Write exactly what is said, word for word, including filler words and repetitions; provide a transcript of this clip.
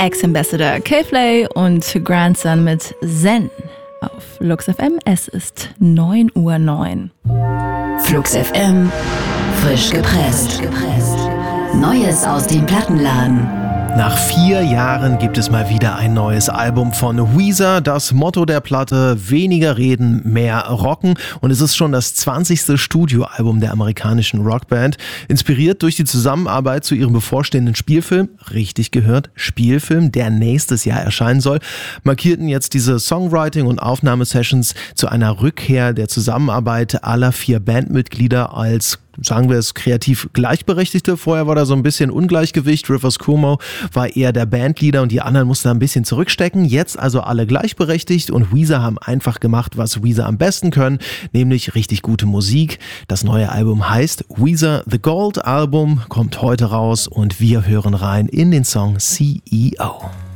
Ex-Ambassador K-Flay und Grandson mit Zen auf Flux F M. Es ist neun Uhr neun. Flux F M, frisch gepresst. Neues aus dem Plattenladen. Nach vier Jahren gibt es mal wieder ein neues Album von Weezer. Das Motto der Platte: weniger reden, mehr rocken. Und es ist schon das zwanzigste Studioalbum der amerikanischen Rockband. Inspiriert durch die Zusammenarbeit zu ihrem bevorstehenden Spielfilm, richtig gehört, Spielfilm, der nächstes Jahr erscheinen soll, markierten jetzt diese Songwriting- und Aufnahmesessions zu einer Rückkehr der Zusammenarbeit aller vier Bandmitglieder als, sagen wir es, kreativ Gleichberechtigte. Vorher war da so ein bisschen Ungleichgewicht. Rivers Cuomo war eher der Bandleader und die anderen mussten ein bisschen zurückstecken. Jetzt also alle gleichberechtigt und Weezer haben einfach gemacht, was Weezer am besten können, nämlich richtig gute Musik. Das neue Album heißt Weezer The Gold Album, kommt heute raus und wir hören rein in den Song C E O.